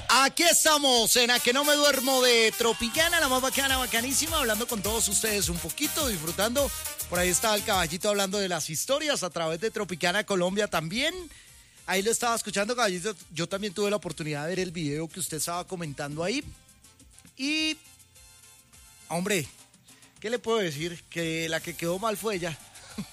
Aquí estamos en A Que No Me Duermo de Tropicana, la más bacana, bacanísima, hablando con todos ustedes un poquito, disfrutando. Por ahí estaba el caballito hablando de las historias a través de Tropicana Colombia también. Ahí lo estaba escuchando, caballito. Yo también tuve la oportunidad de ver el video que usted estaba comentando ahí. Y, hombre, ¿qué le puedo decir? Que la que quedó mal fue ella.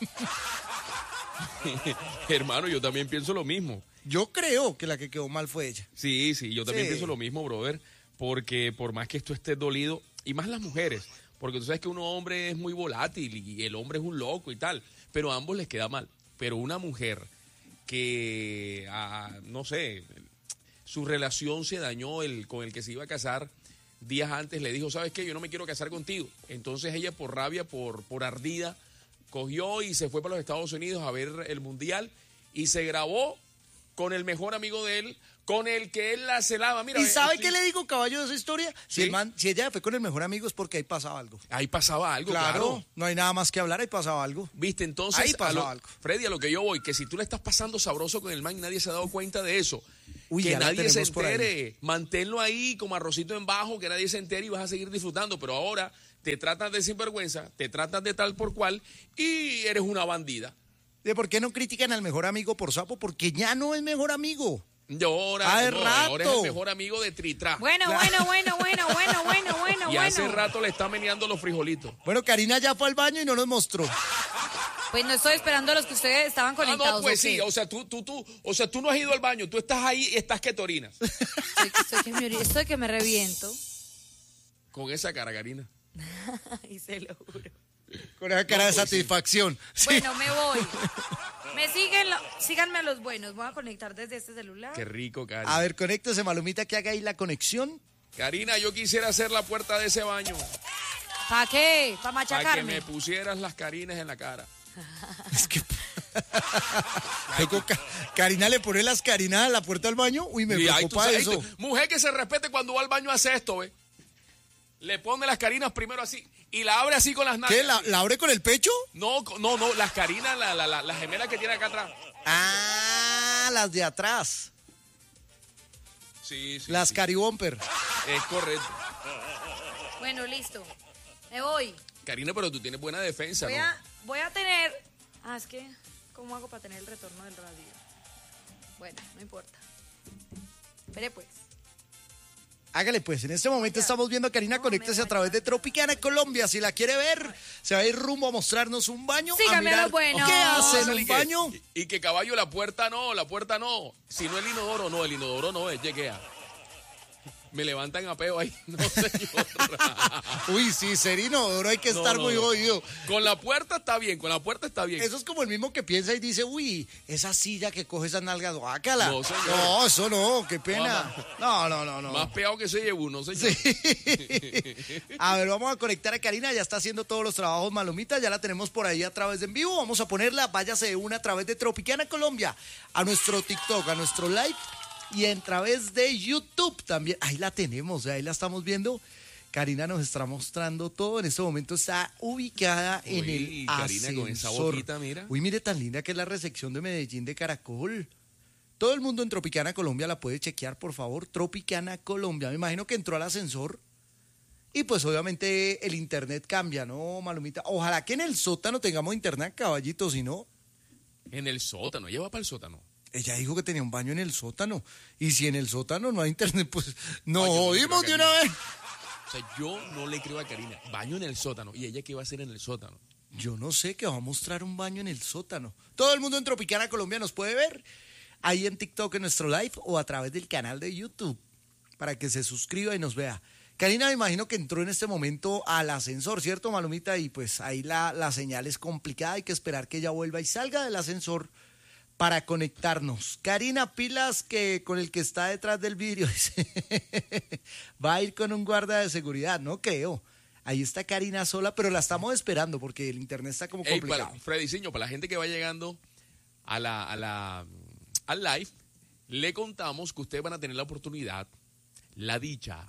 Hermano, yo también pienso lo mismo. Yo creo que la que quedó mal fue ella. Sí, yo también pienso lo mismo, brother, porque por más que esto esté dolido, y más las mujeres, porque tú sabes que uno hombre es muy volátil y el hombre es un loco y tal, pero a ambos les queda mal. Pero una mujer que, no sé, su relación se dañó, con el que se iba a casar días antes le dijo, ¿sabes qué? Yo no me quiero casar contigo. Entonces ella por rabia, por ardida, cogió y se fue para los Estados Unidos a ver el Mundial y se grabó con el mejor amigo de él, con el que él la celaba. Mira, ¿y sabe qué le digo, caballo, de esa historia? ¿Sí? Si ella fue con el mejor amigo es porque ahí pasaba algo. Ahí pasaba algo, claro. No hay nada más que hablar, ahí pasaba algo. ¿Viste? Entonces, ahí pasaba algo. Freddy, a lo que yo voy, que si tú le estás pasando sabroso con el man y nadie se ha dado cuenta de eso, Uy, que nadie se por ahí. entere, manténlo ahí como arrocito en bajo, que nadie se entere y vas a seguir disfrutando, pero ahora te tratan de sinvergüenza, te tratan de tal por cual y eres una bandida. ¿De por qué no critican al mejor amigo por sapo? Porque ya no es mejor amigo. Ahora es el mejor amigo de Tritra. Bueno. Y hace rato le está meneando los frijolitos. Bueno, Karina ya fue al baño y no nos mostró. Pues no estoy esperando a los que ustedes estaban conectados. No, pues ¿okay? sí, o sea, tú no has ido al baño, tú estás ahí y estás que te orinas. Estoy que me reviento. Con esa cara, Karina. Y se lo juro. Con esa cara de pues satisfacción. Sí. Bueno, me voy. Síganme a los buenos. Voy a conectar desde este celular. Qué rico, Karina. A ver, conéctese, Malumita, que haga ahí la conexión. Karina, yo quisiera hacer la puerta de ese baño. ¿Para qué? ¿Para Para que machacarme? me pusieras las carinas en la cara. Es que... Karina le pone las carinas a la puerta del baño. Uy, me preocupa eso. Mujer que se respete cuando va al baño hace esto, ¿ve? Le pone las carinas primero así y la abre así con las nalgas. ¿Qué? ¿La abre con el pecho? No, las carinas, la gemela que tiene acá atrás. Ah, las de atrás. Sí. Las caribomper. Es correcto. Bueno, listo. Me voy. Karina, pero tú tienes buena defensa, ¿no? Voy a tener... es que... ¿Cómo hago para tener el retorno del radio? Bueno, no importa. Espere pues. Hágale pues, en este momento estamos viendo a Karina, conéctese a través de Tropicana Colombia. Si la quiere ver, se va a ir rumbo a mostrarnos un baño. Sígame a los buenos. ¿Qué hace en No, un baño? Y que caballo, la puerta no. Si no el inodoro no es, lleguea. Me levantan a peo ahí. No, señor. Uy, sí, ser inodoro hay que estar muy jodido. Con la puerta está bien. Eso es como el mismo que piensa y dice, uy, esa silla que coge esas nalgas, guácala. No, señor. No, eso no, qué pena. No. Más peado que se lleva uno, señor. Sí. A ver, vamos a conectar a Karina, ya está haciendo todos los trabajos, Malumita, ya la tenemos por ahí a través de en vivo. Vamos a ponerla, váyase de una a través de Tropicana Colombia, a nuestro TikTok, a nuestro live. Y a través de YouTube también. Ahí la tenemos, ahí la estamos viendo. Karina nos está mostrando todo. En este momento está ubicada en el Karina, ascensor. con esa boquita, mira. Uy, mire tan linda que es la recepción de Medellín de Caracol. Todo el mundo en Tropicana Colombia la puede chequear, por favor. Tropicana Colombia. Me imagino que entró al ascensor. Y pues obviamente el internet cambia, ¿no, Malumita? Ojalá que en el sótano tengamos internet, caballito, si no. En el sótano, ella va para el sótano. Ella dijo que tenía un baño en el sótano. Y si en el sótano no hay internet, pues nos Ay, jodimos de una vez. O sea, yo no le creo a Karina. Baño en el sótano. ¿Y ella qué va a hacer en el sótano? Yo no sé, que va a mostrar un baño en el sótano. Todo el mundo en Tropicana Colombia nos puede ver ahí en TikTok, en nuestro live, o a través del canal de YouTube, para que se suscriba y nos vea. Karina, me imagino que entró en este momento al ascensor, ¿cierto, Malumita? Y pues ahí la señal es complicada. Hay que esperar que ella vuelva y salga del ascensor para conectarnos. Karina, pilas que con el que está detrás del vidrio va a ir con un guarda de seguridad, no creo. Ahí está Karina sola, pero la estamos esperando porque el internet está como complicado. Freddyciño, para la gente que va llegando al live, le contamos que ustedes van a tener la oportunidad, la dicha,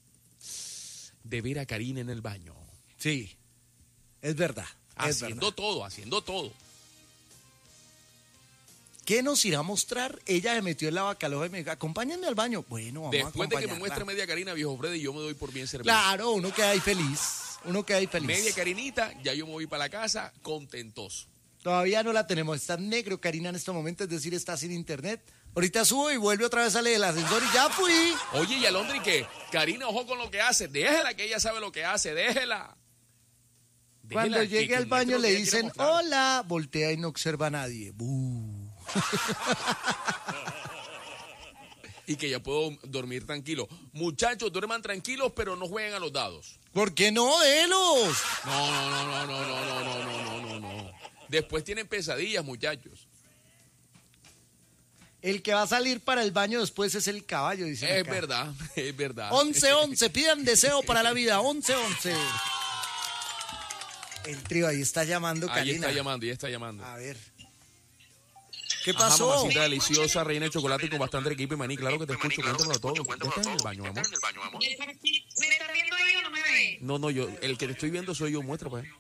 de ver a Karina en el baño. Sí, es verdad. Haciendo todo. ¿Qué nos irá a mostrar? Ella se metió en la bacaloja y me dijo, acompáñenme al baño. Bueno, vamos a Después de que me acompañarla. muestre media Karina, viejo Freddy, yo me doy por bien servido. Claro, uno queda ahí feliz. Uno queda ahí feliz. Media Karinita, ya yo me voy para la casa contentoso. Todavía no la tenemos. Está negro, Karina, en este momento, es decir, está sin internet. Ahorita subo y vuelve otra vez, sale del ascensor y ya fui. Oye, y Alondri, que Karina, ojo con lo que hace. Déjela, que ella sabe lo que hace. Déjela. Cuando Déjela, llegue que al muestre baño lo que le ella quiere dicen, mostrar. hola, voltea y no observa a nadie. Y que ya puedo dormir tranquilo. Muchachos, duerman tranquilos, pero no jueguen a los dados. ¿Por qué no, Delos? No. Después tienen pesadillas, muchachos. El que va a salir para el baño después es el caballo, dicen Es acá. verdad, es verdad. 11-11, pidan deseo para la vida, 11-11. El trío ahí está llamando, Ahí Karina. está llamando, ya está llamando. A ver. ¿Qué Ajá, pasó? mamacita deliciosa, reina de chocolate y con bastante equipo y maní. Claro que te escucho, cuéntamelo todo. Ya estás en el baño, amor. ¿Me estás viendo ahí o no me ve? No, yo, el que te estoy viendo soy yo, muestra pues.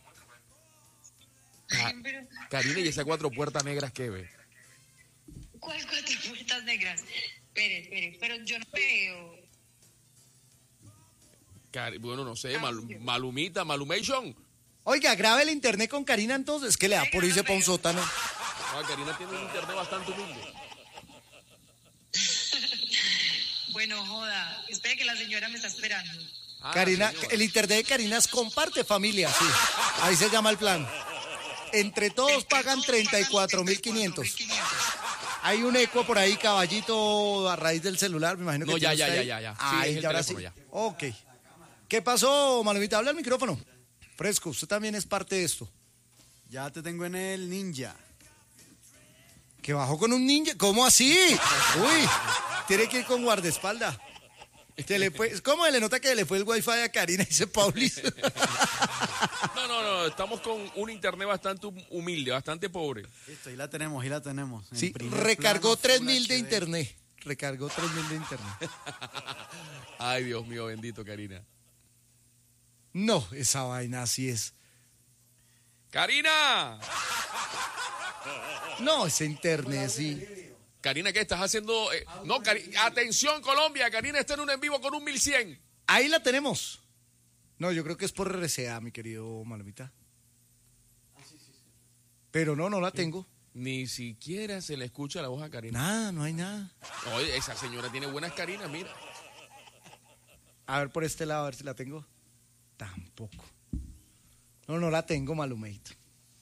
Karina, y esas 4 puertas negras que ve. ¿Cuál 4 puertas negras? Espere, pero yo no veo. Bueno, no sé, Malumita, Malumation. Oiga, grabe el internet con Karina entonces, que le da por irse para un sótano. Ah, Karina tiene un internet bastante humilde. Bueno, joda, espere que la señora me está esperando. Ah, Karina, señora. el internet de Karina es comparte familia, sí. Ahí se llama el plan. Entre todos pagan 34.500. Hay un eco por ahí, caballito, a raíz del celular, me imagino que No, ya. tiene usted ahí. Sí, Ahí, es el ya ahora sí. teléfono, ya. Ok. ¿Qué pasó, Malumita? Habla al micrófono. Fresco, usted también es parte de esto. Ya te tengo en el ninja. ¿Que bajó con un ninja? ¿Cómo así? Uy, tiene que ir con guardaespaldas. ¿Cómo se le nota que le fue el wifi a Karina? Dice Paulis. No, estamos con un internet bastante humilde, bastante pobre. Listo, ahí la tenemos. En Sí, primer recargó plano, 3.000 Full de HD. internet. Recargó 3.000 de internet. Ay, Dios mío, bendito, Karina. No, esa vaina así es. ¡Karina! No, ese internet sí. Karina, ¿qué estás haciendo? No, atención, Colombia. Karina está en un en vivo con un 1100. Ahí la tenemos. No, yo creo que es por RCA, mi querido Malomita. Pero no la tengo. Ni siquiera se le escucha la voz a Karina. Nada, no hay nada. Oye, esa señora tiene buenas Karinas, mira. A ver por este lado, a ver si la tengo. Tampoco. No la tengo, Malumeito.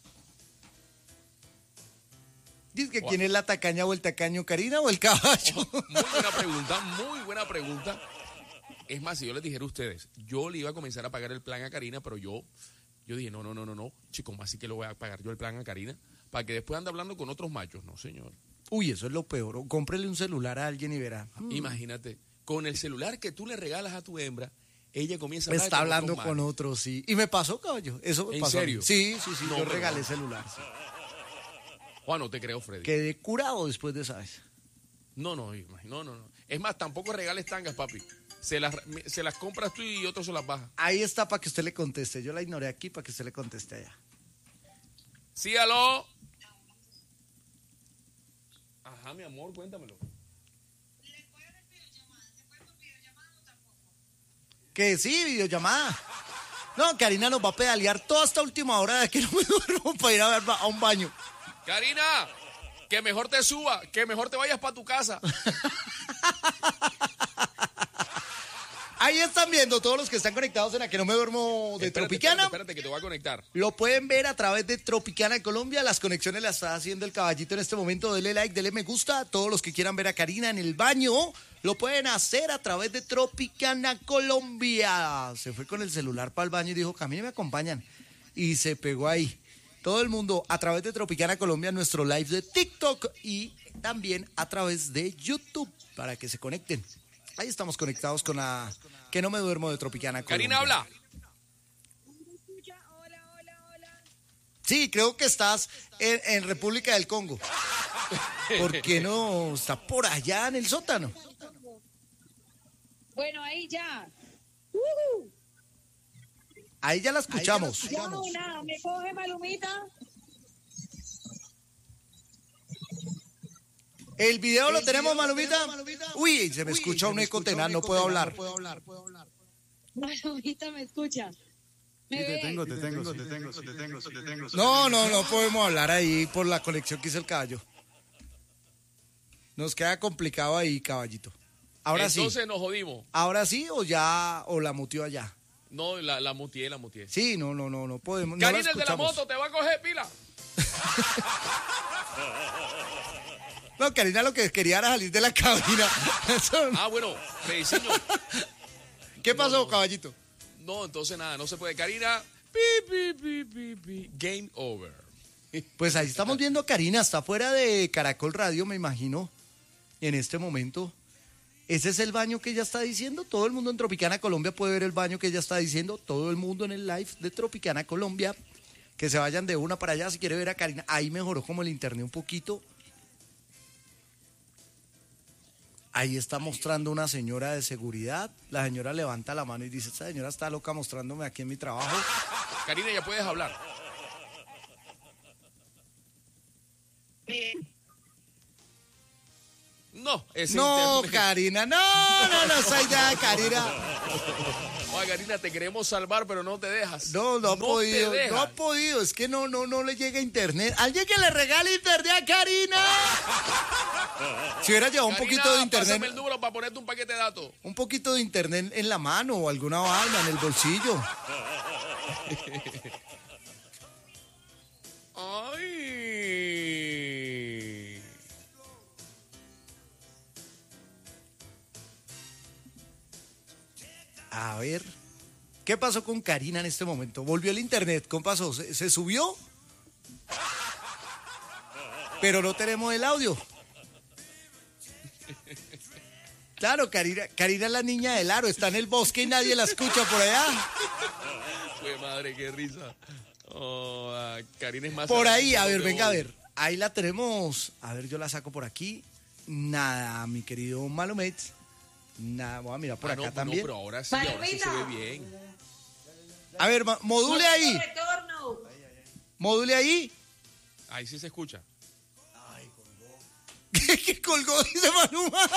Dice que quién es la tacaña o el tacaño, Karina o el caballo. Muy buena pregunta. Es más, si yo les dijera a ustedes, yo le iba a comenzar a pagar el plan a Karina, pero yo dije, no, chico, ¿cómo así que lo voy a pagar yo el plan a Karina? Para que después ande hablando con otros machos, no, señor. Uy, eso es lo peor. Cómprele un celular a alguien y verá. Imagínate, con el celular que tú le regalas a tu hembra, ella comienza a hablar Está hablando otros con machos. otros, sí. Y me pasó, caballo. Eso me ¿En pasó. a mí. serio? Sí, No, yo pero regalé no. celular. Sí. Juan, no te creo, Freddy. Quedé curado después de esa vez. No. Es más, tampoco regales tangas, papi. Se las compras tú y otros se las baja. Ahí está para que usted le conteste. Yo la ignoré aquí para que usted le conteste allá. Sí, aló. Ajá, mi amor, cuéntamelo. Que sí, videollamada. No, Karina nos va a pedalear toda esta última hora de que no me duermo para ir a un baño. Karina, que mejor te suba, que mejor te vayas para tu casa. Ahí están viendo todos los que están conectados en la que no me duermo de Tropicana. Espérate, que te voy a conectar. Lo pueden ver a través de Tropicana Colombia. Las conexiones las está haciendo el caballito en este momento. Dele like, dele me gusta. Todos los que quieran ver a Karina en el baño lo pueden hacer a través de Tropicana Colombia. Se fue con el celular para el baño y dijo, Camine, me acompañan. Y se pegó ahí. Todo el mundo a través de Tropicana Colombia, nuestro live de TikTok y también a través de YouTube para que se conecten. Ahí estamos conectados con la que no me duermo de Tropicana Colombia. Karina, habla. Sí, creo que estás en República del Congo. ¿Por qué no está por allá en el sótano? Bueno, ahí ya. Ahí ya la escuchamos. Ya una, me coge Malumita. El video lo tenemos, Malumita. Uy, se me escucha un eco tenaz, no puedo hablar. Malumita, ¿me escucha? ¿Me Sí, te ve? tengo. No podemos hablar ahí por la conexión que hizo el caballo. Nos queda complicado ahí, caballito. Ahora sí. Entonces nos jodimos. ¿Ahora sí o ya, o la mutió allá? No, la muteé. Sí, no podemos. Karina, no la el de la escuchamos. moto, te va a coger pila. No, Karina lo que quería era salir de la cabina. Eso no. Ah, bueno, me diseño. ¿Qué pasó, caballito? No, entonces nada, no se puede. Karina, pi. Game over. Pues ahí estamos viendo a Karina, está fuera de Caracol Radio, me imagino, en este momento. Ese es el baño que ella está diciendo. Todo el mundo en Tropicana Colombia puede ver el baño que ella está diciendo. Todo el mundo en el live de Tropicana Colombia. Que se vayan de una para allá si quiere ver a Karina. Ahí mejoró como el internet un poquito. Ahí está mostrando una señora de seguridad. La señora levanta la mano y dice, esta señora está loca mostrándome aquí en mi trabajo. Karina, ya puedes hablar. No, ese No, internet. Karina, no soy ya, Karina. Oye, Karina, te queremos salvar, pero no te dejas. No ha podido, te dejas. no ha podido, es que no le llega internet. Alguien que le regale internet a Karina. Si hubiera llevado un Karina, poquito de internet, pásame el número para ponerte un paquete de datos. un poquito de internet en la mano o alguna vaina en el bolsillo. Ay. A ver, ¿qué pasó con Karina en este momento? Volvió el internet, ¿cómo pasó? ¿Se subió? Pero no tenemos el audio. Claro, Karina es la niña del aro, está en el bosque y nadie la escucha por allá. Fue madre, qué risa. Oh, Karina es más. Por ahí, a ver, que venga a hoy. ver. Ahí la tenemos. A ver, yo la saco por aquí. Nada, mi querido Malomets. Nada, voy a mirar por acá No, también. No, pero ahora sí se ve bien. A ver, module ahí. Retorno. Module ahí. Ahí sí se escucha. ¿Qué colgó? Dice Maluma.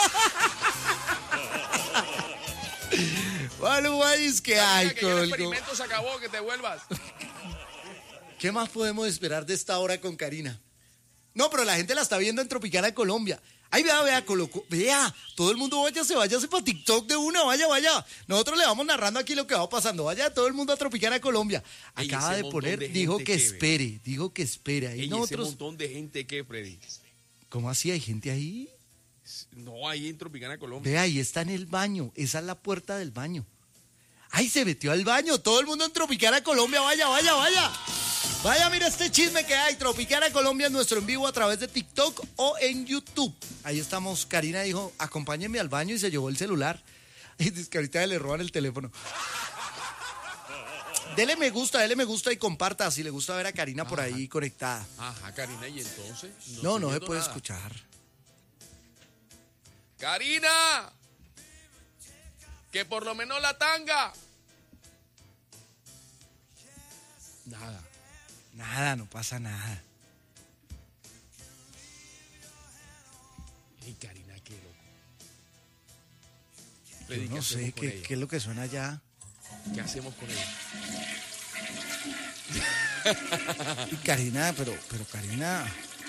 Maluma dice que Karina, ay, que ya el colgó. experimento se acabó, que te vuelvas. ¿Qué más podemos esperar de esta hora con Karina? No, pero la gente la está viendo en Tropicana Colombia. Ay, vea, colocó, vea, todo el mundo váyase para TikTok de una, vaya. Nosotros le vamos narrando aquí lo que va pasando. Vaya todo el mundo a Tropicana Colombia. Ey, Acaba ese de montón poner, de dijo gente que que espere, dijo que espere. Ahí Ey, ese nosotros, montón de gente que, Freddy. ¿cómo así? ¿Hay gente ahí? No, ahí en Tropicana Colombia. Vea, ahí está en el baño, esa es la puerta del baño. ¡Ay, se metió al baño! Todo el mundo en Tropicana Colombia, vaya. Vaya, mira este chisme que hay. Tropicana Colombia en nuestro en vivo a través de TikTok o en YouTube. Ahí estamos. Karina dijo, acompáñenme al baño y se llevó el celular. Y dice que ahorita le roban el teléfono. Dele me gusta y comparta si le gusta ver a Karina por ahí conectada. Ajá, Karina, y entonces. No estoy se viendo puede nada. escuchar. ¡Karina! Que por lo menos la tanga. Nada, no pasa nada. Ey, Karina, qué loco. Yo Freddy, no sé qué es lo que suena allá. ¿Qué hacemos con ella? Y Karina, pero Karina,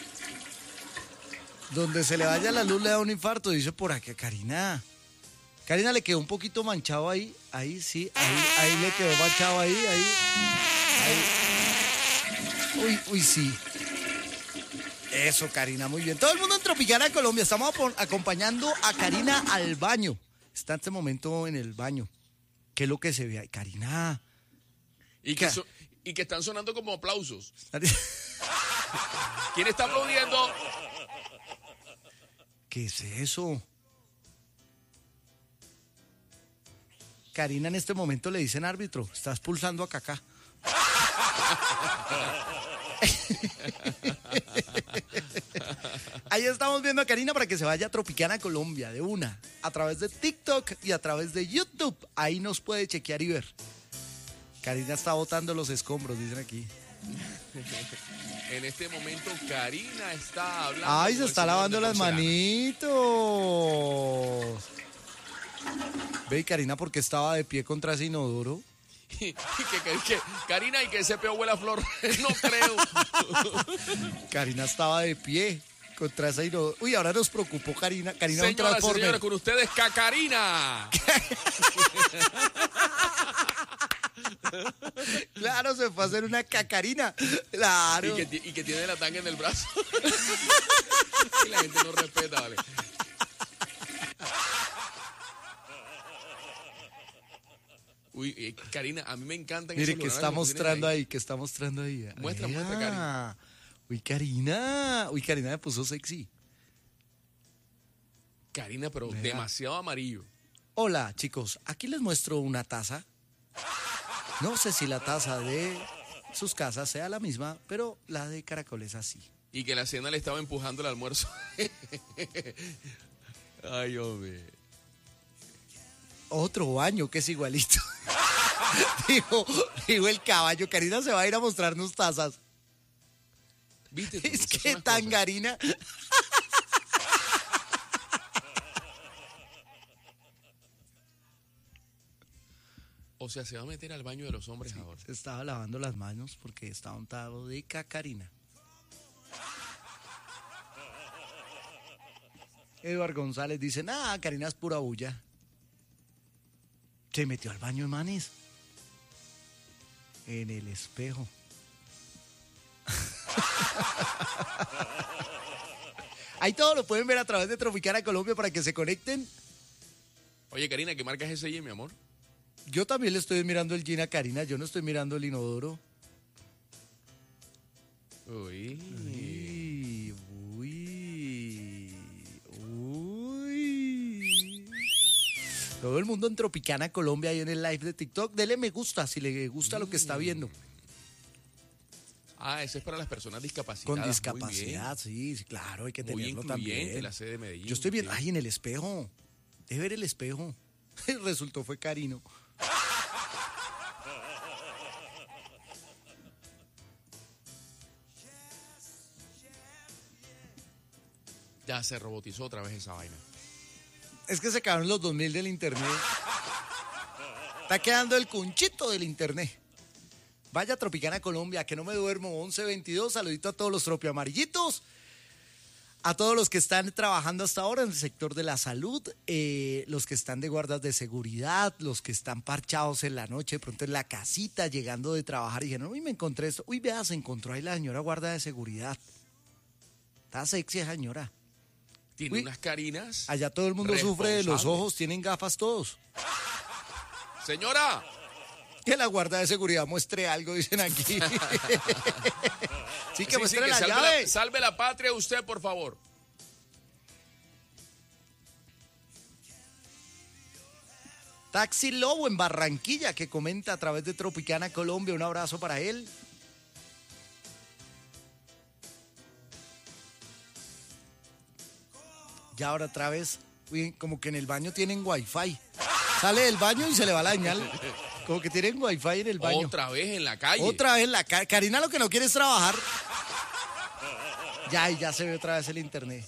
donde se le vaya la luz le da un infarto, dice por aquí, Karina le quedó un poquito manchado ahí sí, ahí le quedó manchado ahí. Uy, sí. Eso, Karina, muy bien. Todo el mundo en Tropicana Colombia, estamos acompañando a Karina al baño. Está en este momento en el baño. ¿Qué es lo que se ve ahí? Karina. Y ¿Qué? que están sonando como aplausos. ¿Quién está aplaudiendo? ¿Qué es eso? Karina en este momento le dicen árbitro, estás pulsando a Kaká. Ahí estamos viendo a Karina para que se vaya a Tropicana Colombia de una, a través de TikTok y a través de YouTube. Ahí nos puede chequear y ver. Karina está botando los escombros, dicen aquí. En este momento Karina está hablando. Ay, se con el está señor lavando de las porcelana. manitos. Ve, y Karina, ¿por qué estaba de pie contra ese inodoro? Karina, y que ese peo huele a flor. No creo. Karina estaba de pie contra ese inodoro. Uy, ahora nos preocupó Karina. Karina, un Señoras y transformer. señores, con ustedes, Cacarina. Claro, se fue a hacer una cacarina. Claro. Y que tiene la tanga en el brazo. Y la gente no respeta, ¿vale? Uy, Karina, a mí me encantan Mire, esos ¿qué lugares está que tienes mostrando ahí? ¿Qué está mostrando ahí? Muestra, muestra, Karina. Uy, Karina. Uy, Karina me puso sexy. Karina, pero Vea. demasiado amarillo. Hola, chicos. Aquí les muestro una taza. No sé si la taza de sus casas sea la misma, pero la de Caracol es así. Y que la cena le estaba empujando el almuerzo. Ay, hombre. Otro baño que es igualito. dijo el caballo. Karina se va a ir a mostrarnos tazas. ¿Viste tú? Es Esas que son las cosas. tangarina. O sea, se va a meter al baño de los hombres ahora. Se estaba lavando las manos porque estaba untado de cacarina. Eduard González dice, nah, Karina es pura bulla. Se metió al baño de manes. En el espejo. Ahí todo lo pueden ver a través de Tropicana Colombia para que se conecten. Oye, Karina, ¿qué marca es ese jean, mi amor? Yo también le estoy mirando el jean a Karina, yo no estoy mirando el inodoro. Uy. Uy. Todo el mundo en Tropicana Colombia y en el live de TikTok. Dele me gusta si le gusta lo que está viendo. Ah, ese es para las personas discapacitadas. Con Muy discapacidad, sí, claro, hay que bien. Muy tenerlo incluyente también. la sede de Medellín. Yo estoy viendo, Sí. ay, en el espejo. Deje ver el espejo. Resultó fue Karino. Ya se robotizó otra vez esa vaina. Es que se acabaron los 2000 del internet. Está quedando el cunchito del internet. Vaya Tropicana Colombia, que no me duermo. 11:22. Saludito a todos los tropiamarillitos. A todos los que están trabajando hasta ahora en el sector de la salud, los que están de guardas de seguridad, los que están parchados en la noche, de pronto en la casita, llegando de trabajar y dijeron, uy, me encontré esto. Uy, vea, se encontró ahí la señora guarda de seguridad. Está sexy esa señora. Tiene Uy, unas Karinas. Allá todo el mundo sufre de los responsables. ojos, tienen gafas todos. Señora. Que la guarda de seguridad muestre algo, dicen aquí. Sí, que muestre la llave. Salve la patria usted, por favor. Taxi Lobo en Barranquilla, que comenta a través de Tropicana Colombia. Un abrazo para él. Ya ahora otra vez, uy, como que en el baño tienen wifi. Sale del baño y se le va la señal. Como que tienen wifi en el baño. Otra vez en la calle. Otra vez en la calle. Karina lo que no quiere es trabajar. Ya se ve otra vez el internet.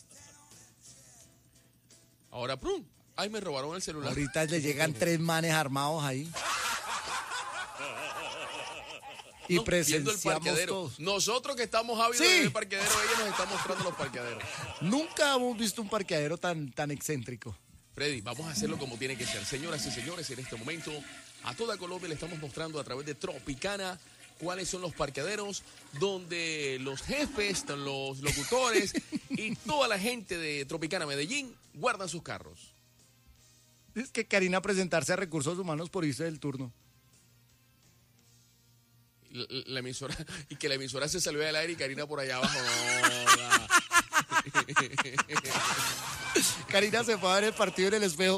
Ahora, ¡prum! Ay, me robaron el celular. Ahorita le llegan 3 manes armados ahí. Y No, viendo el presenciamos parqueadero. todos. Nosotros que estamos ávidos Sí. de ver el parqueadero, ella nos está mostrando los parqueaderos. Nunca hemos visto un parqueadero tan excéntrico. Freddy, vamos a hacerlo como tiene que ser. Señoras y señores, en este momento a toda Colombia le estamos mostrando a través de Tropicana cuáles son los parqueaderos donde los jefes, los locutores y toda la gente de Tropicana Medellín guardan sus carros. Es que Karina presentarse a Recursos Humanos por irse del turno. La emisora, y que la emisora se salió del aire y Karina por allá abajo. Karina se fue a ver el partido en el espejo.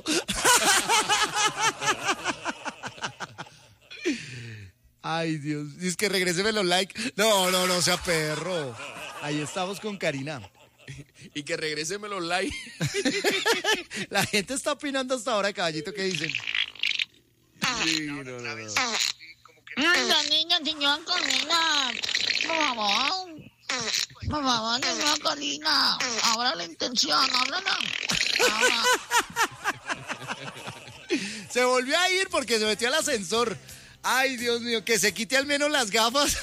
Ay, Dios. Dice que regréseme los likes. No, sea perro. Ahí estamos con Karina. Y que regréseme los likes. La gente está opinando hasta ahora, caballito, ¿qué dicen? Sí, no. Anda, niña, señor Karina. Por favor, no, Karina. Ahora la intención, háblala. Habla. Se volvió a ir porque se metió al ascensor. Ay, Dios mío, que se quite al menos las gafas.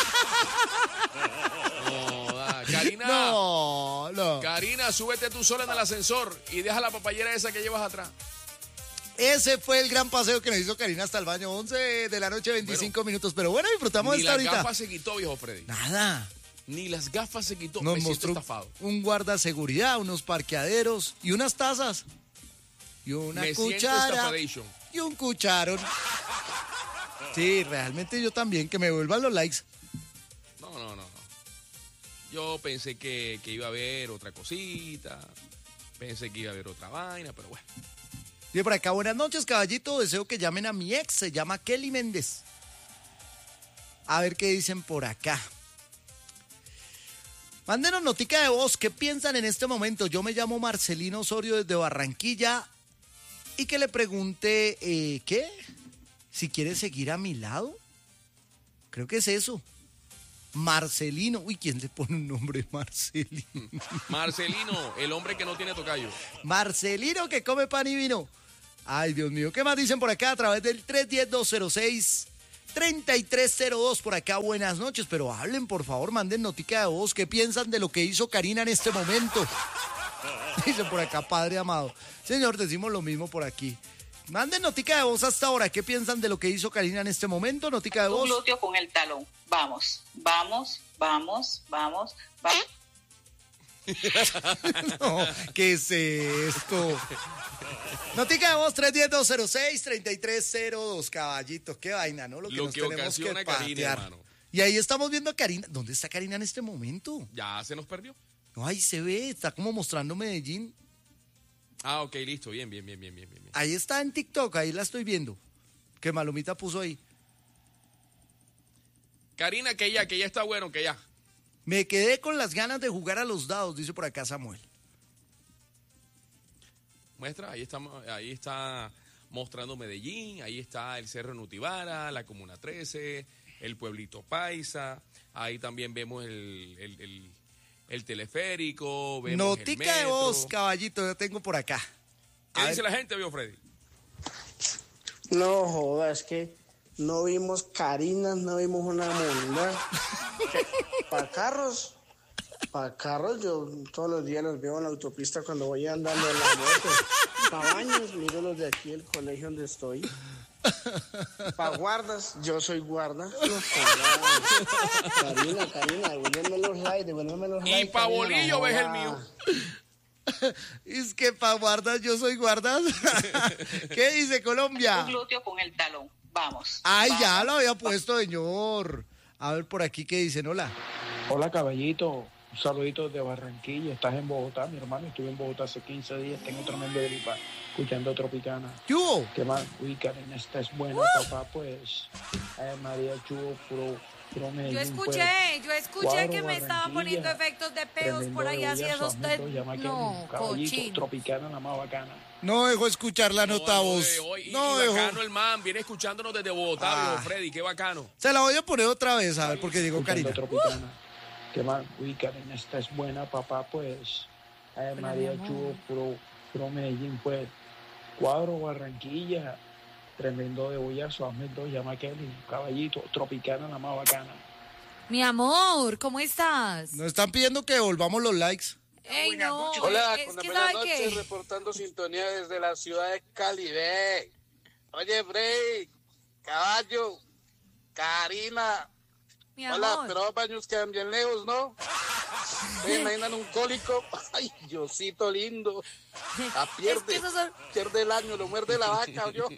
Karina. No. Karina, súbete tú sola en el ascensor y deja la papayera esa que llevas atrás. Ese fue el gran paseo que nos hizo Karina hasta el baño. 11 de la noche, 25 minutos. Pero bueno, disfrutamos de esta ahorita. Ni las gafas se quitó, viejo Freddy. Nada. Ni las gafas se quitó. Nos Me siento mostró estafado. un guardaseguridad, unos parqueaderos y unas tazas. Y una Me siento cuchara. estafadation. Y un cucharón. Sí, realmente yo también, que me vuelvan los likes. No. Yo pensé que iba a haber otra cosita. Pensé que iba a haber otra vaina, pero bueno. Y por acá, buenas noches, caballito. Deseo que llamen a mi ex, se llama Kelly Méndez. A ver qué dicen por acá. Mándenos notica de voz, ¿qué piensan en este momento? Yo me llamo Marcelino Osorio desde Barranquilla y que le pregunte, ¿qué? Si quiere seguir a mi lado. Creo que es eso. Marcelino. Uy, ¿quién le pone un nombre Marcelino? Marcelino, el hombre que no tiene tocayo. Marcelino que come pan y vino. Ay, Dios mío, ¿qué más dicen por acá a través del 310-206-3302? Por acá, buenas noches, pero hablen, por favor, manden notica de voz. ¿Qué piensan de lo que hizo Karina en este momento? Dice por acá, Padre amado. Señor, decimos lo mismo por aquí. Manden notica de voz hasta ahora. ¿Qué piensan de lo que hizo Karina en este momento? Notica de voz. Un glúteo con el talón. Vamos. No, ¿qué es esto? Notica de voz 310-206-3302, caballito. Qué vaina, ¿no? Lo que nos tenemos ocasiona que Karina, patear. hermano. Y ahí estamos viendo a Karina. ¿Dónde está Karina en este momento? Ya se nos perdió. No, ahí se ve, está como mostrando Medellín. Ah, ok, listo, bien. Ahí está en TikTok, ahí la estoy viendo. Que Malomita puso ahí. Karina, que ya está bueno, que ya. Me quedé con las ganas de jugar a los dados, dice por acá Samuel. Muestra, ahí está mostrando Medellín, ahí está el Cerro Nutibara, la Comuna 13, el Pueblito Paisa, ahí también vemos el teleférico, vemos Notica el metro. de voz, caballito, yo tengo por acá. ¿Qué dice la gente, vio Freddy? No jodas, es que no vimos Karina, no vimos una monda. Para carros, yo todos los días los veo en la autopista cuando voy andando en la moto. Para baños, miro los de aquí, el colegio donde estoy. Para guardas, yo soy guarda. No jodas. Karina, devuélveme los likes, Y para bolillo ves el mío. Es que para guardas, yo soy guardas. ¿Qué dice Colombia? Un glúteo con el talón. Vamos. Ay, ya lo había puesto, señor. A ver por aquí qué dicen, hola. Hola, caballito. Un saludito desde Barranquilla. Estás en Bogotá, mi hermano. Estuve en Bogotá hace 15 días. Tengo tremendo gripa escuchando Tropicana. ¿Qué hubo? ¿Qué más? Uy, Karina, esta es buena, papá. Pues, María Chubo, puro Medellín. Yo escuché que me estaba poniendo efectos de peos por ahí así esos no, cochino. Tropicana, la más bacana. No dejó escuchar la nota voz. No dejó. Bacano el man, viene escuchándonos desde Bogotá, viejo Freddy, qué bacano. Se la voy a poner otra vez, a ver, porque llegó Karina. Tropicana. ¿Qué más? Uy, Karina, esta es buena, papá, pues. María Chubo, puro Medellín, pues. Cuadro, Barranquilla. Tremendo de bollazo, hazme dos, llama a Kelly, caballito, Tropicana, la más bacana. Mi amor, ¿cómo estás? Nos están pidiendo que devolvamos los likes. Ey, no, Hola, es con que buenas ¿sabe noches, qué? reportando sintonía desde la ciudad de Cali. Ve. Oye, Frey, caballo, Karina. Mi Hola, amor. pero los baños quedan bien lejos, ¿no? ¿Se imaginan un cólico? Ay, Diosito lindo. Pierde, Es que esos son- pierde el año, lo muerde la vaca, yo.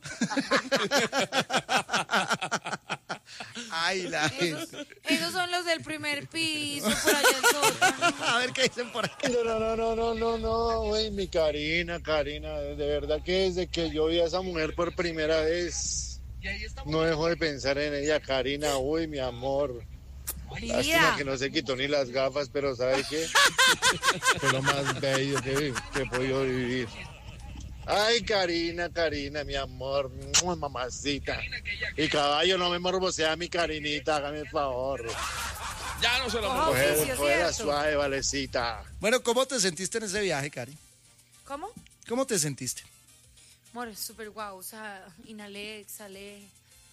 Ay, la Esos son los del primer piso, por allá el sótano. A ver qué dicen por acá. No, güey, mi Karina, de verdad que desde que yo vi a esa mujer por primera vez, no dejo de pensar en ella, Karina, uy, mi amor. Lástima que no se quitó ni las gafas, pero ¿sabe qué? Fue lo más bello que he podido vivir. Ay, Karina, mi amor, mamacita. Y caballo, no me morbosea mi Karinita, hágame el favor. Ya no se lo Ojo, merece. oficio, Cógela ¿cierto? suave, Valecita. Bueno, ¿cómo te sentiste en ese viaje, Cari? ¿Cómo? ¿Cómo te sentiste? Amor, súper guau, o sea, inhalé, exhalé.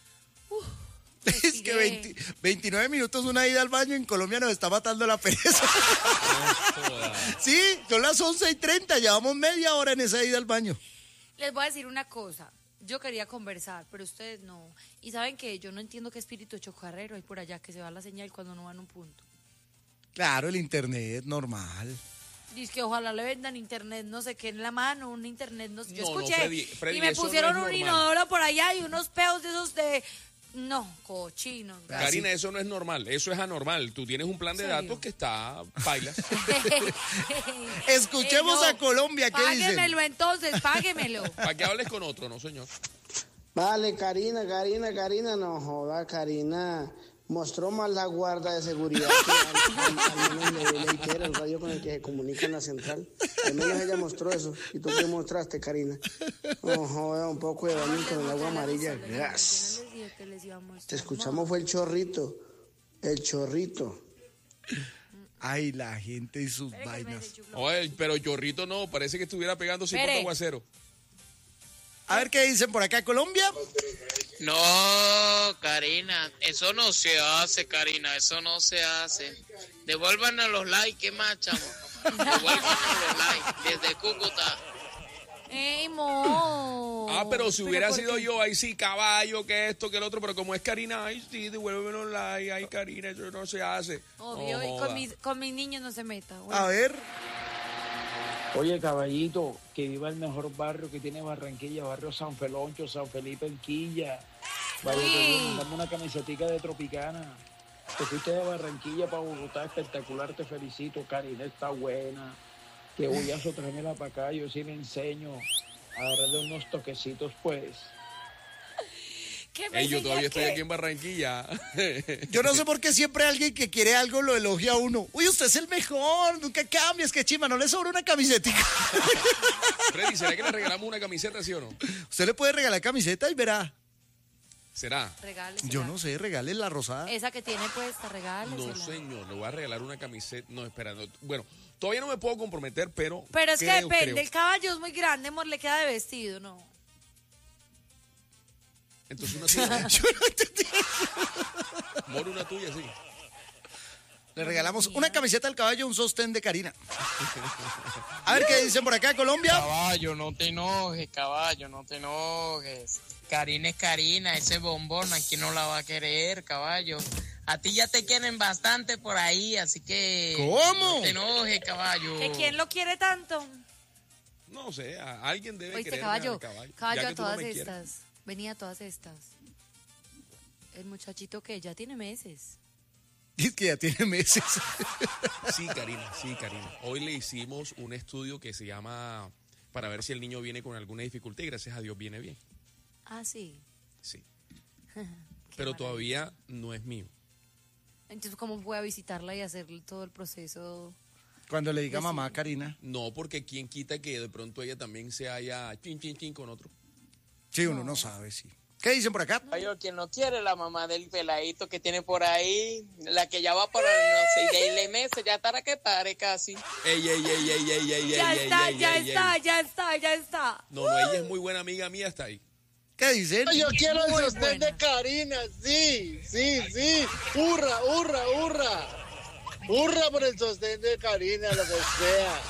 Es que 29 minutos una ida al baño en Colombia nos está matando la pereza. Sí, son las 11:30, llevamos media hora en esa ida al baño. Les voy a decir una cosa. Yo quería conversar, pero ustedes no. Y saben que yo no entiendo qué espíritu chocarrero hay por allá que se va la señal cuando no va en un punto. Claro, el internet, normal. Dice que ojalá le vendan internet, no sé qué en la mano, un internet, no sé. Yo No, no, escuché Freddy, y me eso no pusieron es un normal. inodoro por allá y unos peos de esos de... No, cochinos. Karina, eso no es normal, eso es anormal. Tú tienes un plan de ¿Serio? datos que está bailas. Escuchemos a Colombia, ¿qué dicen? Páguemelo entonces, páguemelo. Para que hables con otro, no señor. Vale, Karina, no joda, Karina. Mostró más la guarda de seguridad que al menos el radio con el que se comunica en la central. Al menos ella mostró eso. ¿Y tú qué mostraste, Karina? No joda, un poco de baño con el agua amarilla. Gas. Te escuchamos fue el chorrito. El chorrito. Ay, la gente y sus vainas. Oye, pero Chorrito no, parece que estuviera pegando 50 Espere. aguacero. A ver qué dicen por acá, Colombia. No, Karina, eso no se hace, Karina, eso no se hace. Devuélvanos los likes, ¿qué más, chamo? Devuélvanos los likes desde Cúcuta. ¡Ey, mo! Ah, pero si hubiera ¿por sido qué? yo, ahí sí, caballo, que esto, que el otro, pero como es Karina, ay sí, devuélveme los likes, ay Karina, eso no se hace. Obvio, No y joda. con mis niños no se meta. Bueno. A ver. Oye, caballito, que viva el mejor barrio que tiene Barranquilla, barrio San Feloncho, San Felipe, El Quilla. Vaya, te mandamos una camisetica de Tropicana. Te fuiste de Barranquilla para Bogotá, espectacular, te felicito. Karina está buena. Que voy a tráemela para acá, yo sí le enseño a darle unos toquecitos, pues. ¿Qué me Ey, yo todavía enseña estoy qué? aquí en Barranquilla. Yo no sé por qué siempre alguien que quiere algo lo elogia a uno. Uy, usted es el mejor, nunca cambias, qué chima, no le sobra una camiseta. Freddy, ¿será que le regalamos una camiseta, sí o no? Usted le puede regalar camiseta y verá. ¿Será? Regálesela. Yo no sé, regale la rosada. Esa que tiene puesta, regálesela. No, señor, le voy a regalar una camiseta. No, espera, no. Bueno, todavía no me puedo comprometer, pero. Pero es que creo, depende, creo. el caballo es muy grande, amor, le queda de vestido, ¿no? Entonces una tuya. Yo no entendí. Moro, una tuya, sí. Le regalamos una camiseta al caballo, un sostén de Karina. A ver qué dicen por acá, Colombia. Caballo, no te enojes, caballo, no te enojes. Karina es Karina, ese bombón, ¿a quién no la va a querer, caballo? A ti ya te quieren bastante por ahí, así que... ¿Cómo? No te enojes, caballo. ¿Que quién lo quiere tanto? No sé, alguien debe Oíste, querer caballo, ya caballo que a tú no todas me quieres. estas. Venía a todas estas. El muchachito que ya tiene meses. Es que ya tiene meses. Sí, Karina, sí, Karina. Hoy le hicimos un estudio que se llama para ver si el niño viene con alguna dificultad y gracias a Dios viene bien. Ah, sí. Sí. Pero todavía no es mío. Entonces, ¿cómo voy a visitarla y hacer todo el proceso? Cuando le diga mamá a Karina. No, porque quién quita que de pronto ella también se haya chin con otro. Sí, uno no sabe, sí. ¿Qué dicen por acá? Caballo, quien no quiere la mamá del peladito que tiene por ahí, la que ya va por no sé, de meses, ya estará que pare casi. Ey. Ya está. No, ella es muy buena amiga mía hasta ahí. ¿Qué dicen? Yo quiero el Muy sostén buena. de Karina, sí. Hurra. Hurra por el sostén de Karina, lo que sea.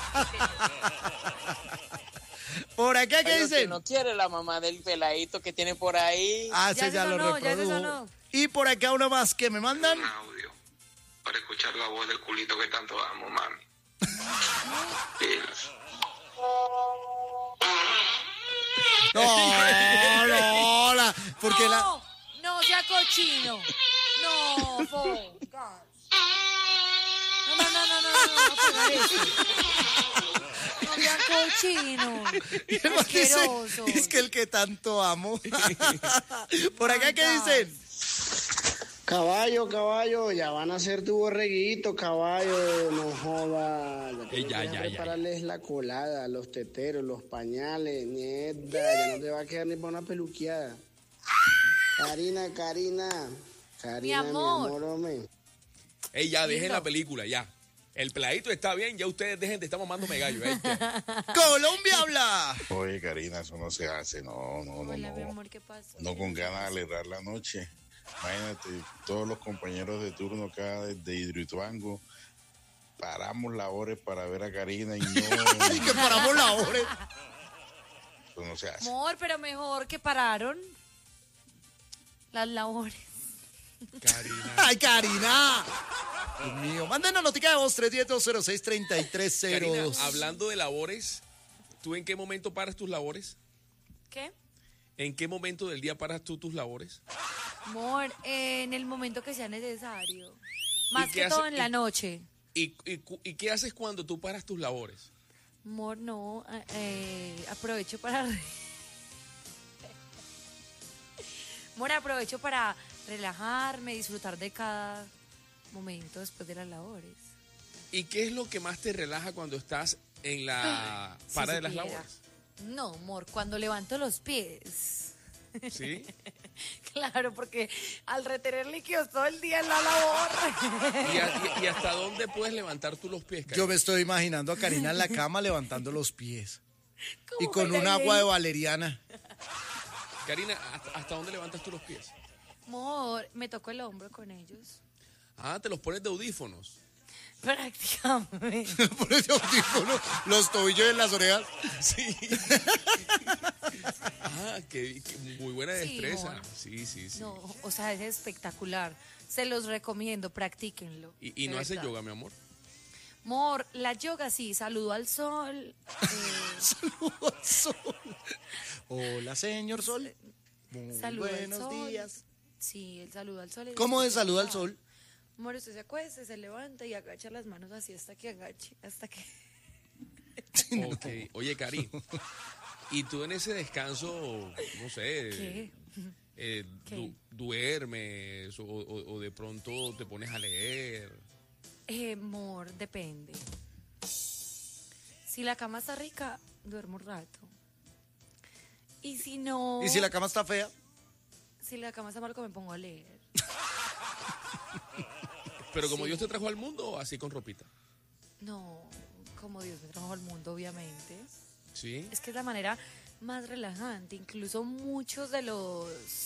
Por acá, ¿qué Caballo, dicen? quien no quiere la mamá del peladito que tiene por ahí. Ah, Ya ese se ya lo sonó, ya se reprodujo. sonó. Y por acá una más que me mandan. audio para escuchar la voz del culito que tanto amo, mami. No, porque la... No sea cochino. No, Focas. No sea cochino. Y el man dice, Asqueroso. es que el que tanto amo. Por acá, ¿qué dicen? Caballo, ya van a hacer tu borreguito, caballo, no joda. Ya. Prepararles la colada, los teteros, los pañales, mierda, ya no te va a quedar ni para una peluqueada. Karina, Mi amor. hombre. Ey, ya, dejen Lindo. la película, ya. El peladito está bien, ya ustedes dejen de estar mamándome gallo. Colombia habla. Oye, Karina, eso no se hace, no. Hola, mi amor, ¿qué pasa? No con ganas de alegrar la noche. Imagínate, todos los compañeros de turno acá de Hidroituango, paramos labores para ver a Karina y no... Y que paramos labores. Eso no se hace. Amor, pero mejor que pararon las labores. Karina. ¡Ay, Karina! Dios mío. Manden la notica de voz 310-206-3302. Karina, hablando de labores, ¿tú en qué momento paras tus labores? ¿Qué? ¿En qué momento del día paras tú tus labores? Amor, en el momento que sea necesario. Más qué que todo hace- en la noche. ¿Y qué haces cuando tú paras tus labores? Amor, no, aprovecho para... Amor, aprovecho para relajarme, disfrutar de cada momento después de las labores. ¿Y qué es lo que más te relaja cuando estás en la Si para de las supiera. labores? No, amor, cuando levanto los pies. ¿Sí? Claro, porque al retener líquidos todo el día en la labor. ¿Y hasta dónde puedes levantar tú los pies, Karina? Yo me estoy imaginando a Karina en la cama levantando los pies. Y ¿Cómo con me un la agua de leí? valeriana. Karina, ¿hasta dónde levantas tú los pies? Amor, me tocó el hombro con ellos. Ah, te los pones de audífonos. Prácticamente. Por ese audífono, los tobillos en las orejas. Sí. Ah, qué muy buena Sí, destreza. amor. Sí. No, o sea, es espectacular. Se los recomiendo, practíquenlo. ¿Y de no haces verdad. yoga, mi amor? Amor, la yoga sí, saludo al sol. Saludo al sol. Hola, señor sol. Muy Saludo al buenos sol. días. Sí, el saludo al sol. Es ¿Cómo es saludo al espectacular. sol? Amor, usted se acuesta, se levanta y agacha las manos así hasta que agache, hasta que... Ok. Oye, Cari, ¿y tú en ese descanso, no sé, ¿Qué? ¿Qué? duermes o de pronto te pones a leer? Amor, depende. Si la cama está rica, duermo un rato. Y si no... ¿Y si la cama está fea? Si la cama está mal, me pongo a leer. Pero como Sí. Dios te trajo al mundo, así con ropita. No, como Dios me trajo al mundo, obviamente. ¿Sí? Es que es la manera más relajante. Incluso muchos de los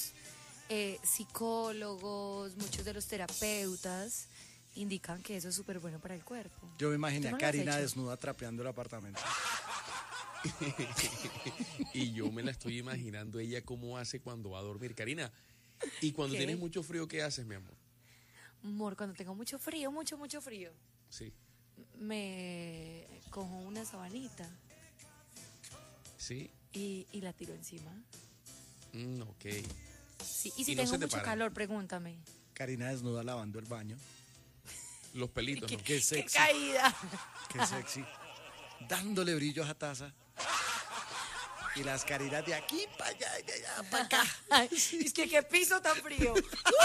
psicólogos, muchos de los terapeutas indican que eso es súper bueno para el cuerpo. Yo me imaginé ¿Tú no a lo has Karina hecho? desnuda trapeando el apartamento. Y yo me la estoy imaginando ella cómo hace cuando va a dormir. Karina, ¿y cuando ¿Qué? tienes mucho frío, qué haces, mi amor? Amor, cuando tengo mucho frío, mucho frío, Sí. me cojo una sabanita ¿Sí? y la tiro encima. Ok. Sí, y si Y no tengo se te mucho para. calor, pregúntame. Karina desnuda lavando el baño. Los pelitos, ¿no? Qué ¡Qué sexy. caída! Qué sexy. Dándole brillo a esa taza. Y las Karinas de aquí para allá, de allá para acá. Ay, es que qué piso tan frío.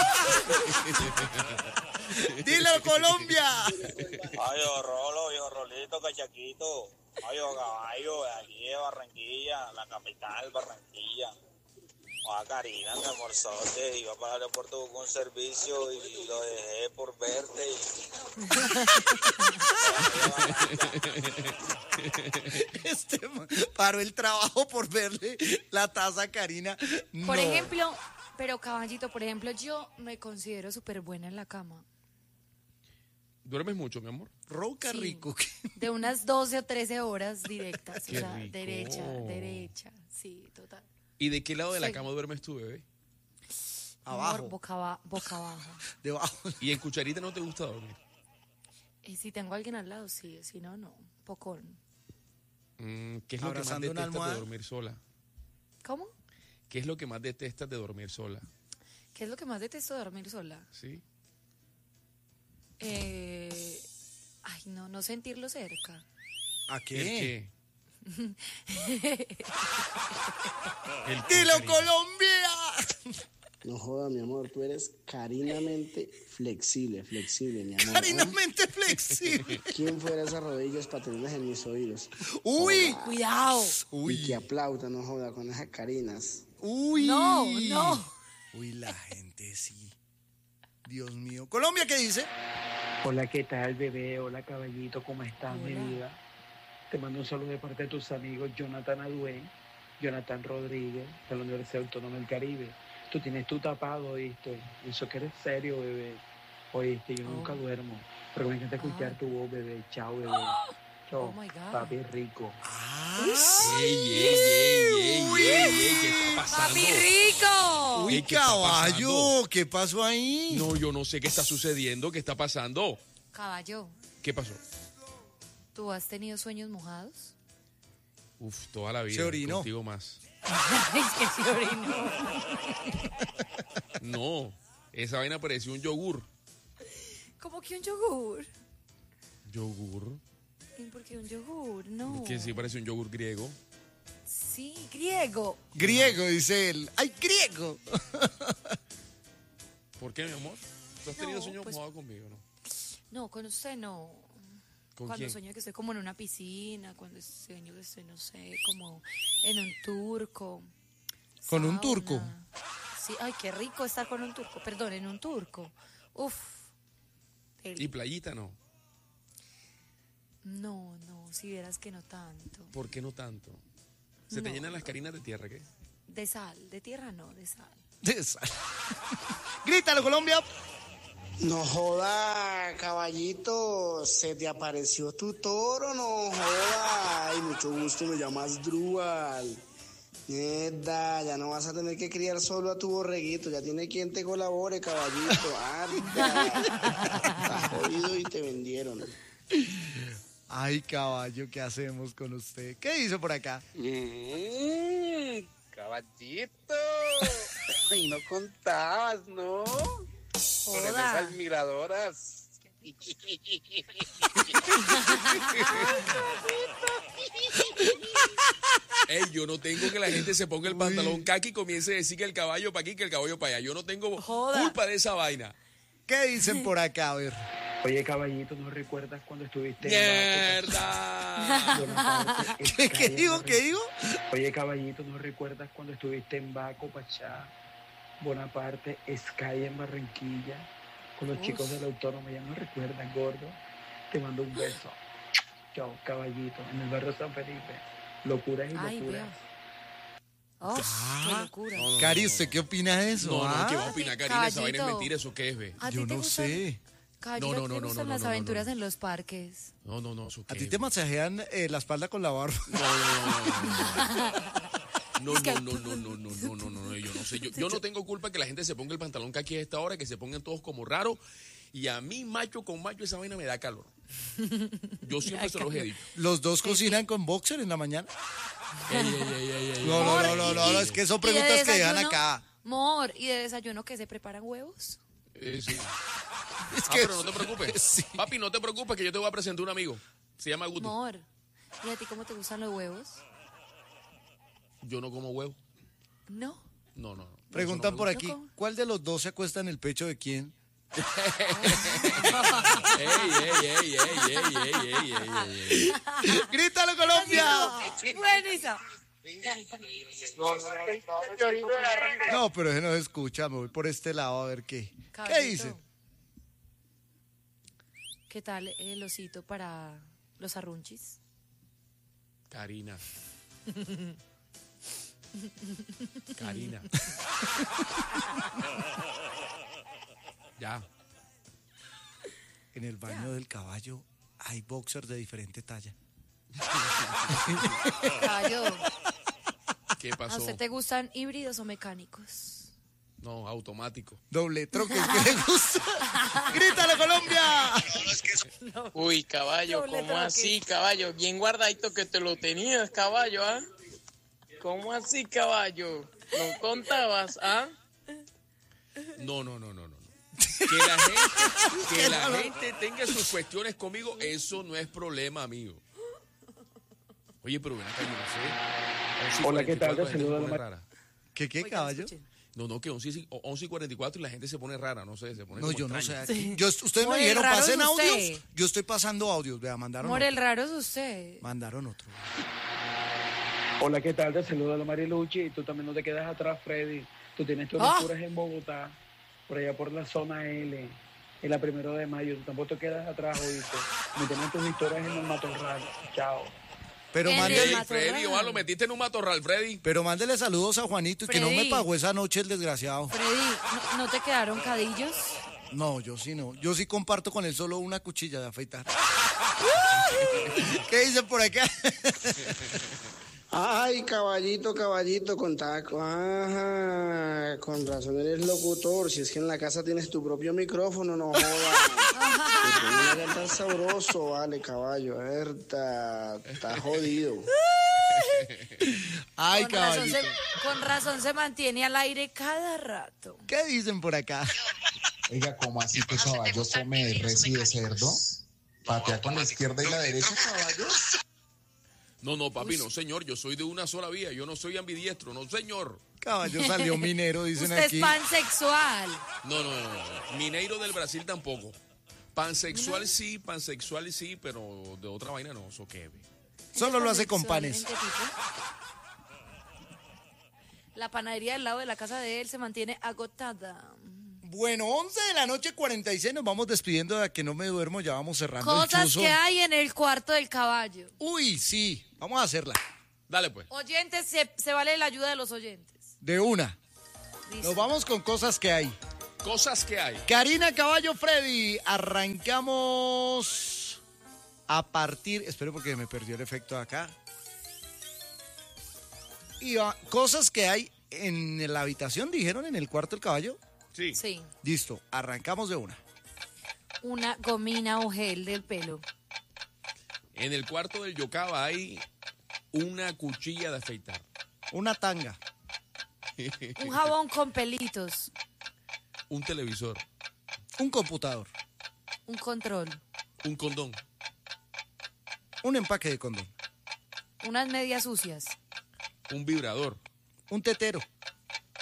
¡Dile Colombia! Ay, Rolo, Rolito, cachaquito. Ay, caballo, de aquí de Barranquilla, la capital, Barranquilla. Ay, Karina, mi amorzote, iba para el aeropuerto con un servicio y lo dejé por verte. Este man paró el trabajo por verle la taza a Karina. Por No. ejemplo, pero caballito, por ejemplo, yo me considero súper buena en la cama. ¿Duermes mucho, mi amor? Ronca Sí. rico. De unas 12 o 13 horas directas. Qué O sea, rico. derecha. Sí, total. ¿Y de qué lado de la Sí. cama duermes tú, bebé? Abajo. Amor, boca abajo. Debajo. ¿Y en cucharita no te gusta dormir? Y si tengo a alguien al lado, sí. Si no, no. Pocón. ¿Qué es lo que más Abrazando una detestas de almohada. dormir sola? ¿Cómo? ¿Qué es lo que más detestas de dormir sola? ¿Qué es lo que más detesto de dormir sola? ¿Sí? Ay, no sentirlo cerca. ¿A ¿El qué? qué? ¡Dilo Colombia! No joda, mi amor, tú eres carinamente flexible, mi amor. Carinamente flexible. ¿Quién fuera esas rodillas para tenerlas en mis oídos? ¡Uy! Cuidado. Y que aplauda, no joda, con esas carinas. ¡Uy! No. Uy, la gente sí. Dios mío. Colombia, ¿qué dice? Hola, ¿qué tal, bebé? Hola, caballito, ¿cómo estás, mi vida? Te mando un saludo de parte de tus amigos Jonathan Aduen, Jonathan Rodríguez, de la Universidad Autónoma del Caribe. Tú tienes tu tapado, ¿oíste? Eso que eres serio, bebé. Oíste, yo nunca duermo. Pero me encanta escuchar tu voz, bebé. Chao, bebé. Chao, papi rico. ¡Ey! ¿Qué está pasando? ¡Papi rico! Uy, ¿Qué está caballo, pasando? ¿qué pasó ahí? No, yo no sé qué está sucediendo, qué está pasando. Caballo, ¿Qué pasó? ¿tú has tenido sueños mojados? Uf, toda la vida. Se orinó. Contigo más. Es que se orinó. No, esa vaina parecía un yogur. ¿Cómo que un yogur? ¿Yogur? ¿Por qué un yogur? No. Que sí parece un yogur griego. Sí, griego. Griego, dice él. ¡Ay, griego! ¿Por qué, mi amor? ¿Tú has No, tenido sueños pues- mojados conmigo, no? No, con usted no. ¿Con Cuando quién? sueño que estoy como en una piscina, cuando sueño que estoy, no sé, como en un turco. ¿Con un sauna. turco? Sí, ay, qué rico estar con un turco. Perdón, en un turco. Uf. ¿Y playita no? No, si vieras que no tanto. ¿Por qué no tanto? ¿Se te No, llenan las carinas de tierra, qué? De sal, de tierra no, de sal. Grítalo, Colombia. No joda, caballito, se te apareció tu toro, no joda. Ay, mucho gusto, me llamas Drúbal. Mierda, ya no vas a tener que criar solo a tu borreguito, ya tiene quien te colabore, caballito. Arda. Estás jodido y te vendieron. Ay, caballo, ¿qué hacemos con usted? ¿Qué hizo por acá? Caballito. Y no contabas, ¿no? Con esas Joda. admiradoras. Ey, yo no tengo que la gente se ponga el pantalón caqui y comience a decir que el caballo para aquí, que el caballo para allá. Yo no tengo culpa de esa vaina. ¿Qué dicen por acá? A ver. Oye, caballito, ¿no recuerdas cuando estuviste ¡Mierda! ¿Qué digo? ¿Qué digo? Oye, caballito, ¿no recuerdas cuando estuviste en Baco, Pachá, Bonaparte, Sky en Barranquilla, con los Uf. chicos de la Autónoma? ¿Ya no recuerdas, gordo? Te mando un beso. Chao, caballito, en el barrio San Felipe. Locuras y Ay, locuras. veo. Oh, qué locura. Cari, ¿usted qué opina de eso? No, ah? ¿qué va a opinar, Karina? Esa vaina es Caballito. mentira, ¿eso qué es, ve? ¿A ti Yo te no gustan- sé. Caballito, No, ¿a ti te gustan las aventuras en los parques? No, eso qué ¿A ti es, te ve? masajean la espalda con la barba? No, yo no sé. Yo no tengo culpa que la gente se ponga el pantalón caqui a esta hora, que se pongan todos como raros. Y a mí, macho con macho, esa vaina me da calor. Yo siempre se los he dicho. ¿Los dos cocinan con boxer en la mañana? Ey. No, es que son preguntas que dejan acá. Mor, ¿y de desayuno que se preparan huevos? Sí. Es Pero no te preocupes. Papi, no te preocupes que yo te voy a presentar un amigo. Se llama Guti. Mor, ¿y a ti cómo te gustan los huevos? Yo no como huevo. No. No. Preguntan Eso no por me aquí, ¿cómo? ¿cuál de los dos se acuesta en el pecho de quién? Ey. ¡Grítalo, Colombia! Buenísimo. No, pero ese no se escucha, me voy por este lado a ver qué. ¿Qué Caballito, dicen? ¿Qué tal el osito para los arrunchis? Karina. Ya. En el baño del caballo hay boxers de diferente talla. Caballo, ¿Qué ¿a pasó? usted te gustan híbridos o mecánicos? No, automático. Doble troque, ¿qué le gusta? ¡Grítalo, Colombia! Uy, caballo, Doble ¿cómo troque. así, caballo? Bien guardadito que te lo tenías, caballo, ¿ah? ¿Cómo así, caballo? ¿No contabas, ah? No. Que la gente tenga sus cuestiones conmigo, eso no es problema, amigo. Oye, pero ven acá, yo no sé. Hola, ¿qué tal? 11:44 la gente Te se saludo pone a la rara. ¿Qué, caballo? No, que 11:44 y la gente se pone rara, no sé, se pone No, como yo no sé. extraña. Aquí. Ustedes me More, dijeron, raro es pasen usted. audios. Yo estoy pasando audios. Vea, mandaron Mor, el otro. raro es usted. Mandaron otro. Hola, ¿qué tal? Te saluda la Mariluchi y tú también no te quedas atrás, Freddy. Tú tienes tus Ah. locuras en Bogotá. por allá por la zona L, en la 1 de mayo. Tú tampoco te quedas atrás, oíste. Méteme tus historias en el matorral. Chao. Pero Ey, mándele, Freddy, ojalá lo metiste en un matorral, Freddy. pero mándele saludos a Juanito y que no me Freddy. pagó esa noche el desgraciado. Freddy, ¿no te quedaron cadillos? No, yo sí no. Yo sí comparto con él solo una cuchilla de afeitar. ¿Qué dicen por acá? Ay, caballito, con taco. Ajá, con razón eres locutor. Si es que en la casa tienes tu propio micrófono, no jodas. Te pones a cantar sabroso, vale, caballo. Está jodido. Ay, Con razón, caballito. con razón se mantiene al aire cada rato. ¿Qué dicen por acá? Oiga, ¿cómo así que caballo come de res y de cerdo? ¿Patea con la izquierda y la derecha, caballo? No, papi, no, señor. Yo soy de una sola vía. Yo no soy ambidiestro, no, señor. Caballo salió minero, dicen Usted aquí. es pansexual. No. Mineiro del Brasil tampoco. Pansexual sí, pero de otra vaina no, eso qué. Solo lo hace con panes. ¿Sexualmente tipo? La panadería al lado de la casa de él se mantiene agotada. Bueno, 11 de la noche, 46, nos vamos despidiendo de que no me duermo, ya vamos cerrando el Cosas chuzo. que hay en el cuarto del caballo. Uy, sí, vamos a hacerla. Dale, pues. Oyentes, se vale la ayuda de los oyentes. De una. Dice. Nos vamos con cosas que hay. Cosas que hay. Karina, Caballo, Freddy, arrancamos a partir... Espero porque me perdió el efecto de acá. Y cosas que hay en la habitación, dijeron, en el cuarto del caballo. Sí. Sí. Listo, arrancamos de una. Una gomina o gel del pelo. En el cuarto del Yocaba hay una cuchilla de afeitar. Una tanga. Un jabón con pelitos. Un televisor. Un computador. Un control. Un condón. Un empaque de condón. Unas medias sucias. Un vibrador. Un tetero.